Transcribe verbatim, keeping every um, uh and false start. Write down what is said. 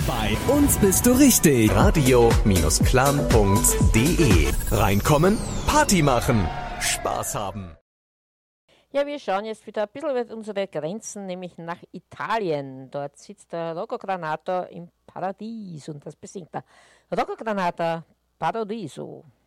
Bei uns bist du richtig. radio-clan punkt de. Reinkommen, Party machen, Spaß haben. Ja, wir schauen jetzt wieder ein bisschen über unsere Grenzen, nämlich nach Italien. Dort sitzt der Rocco Granato im Paradies und das besingt er. Rocco Granato, Paradiso.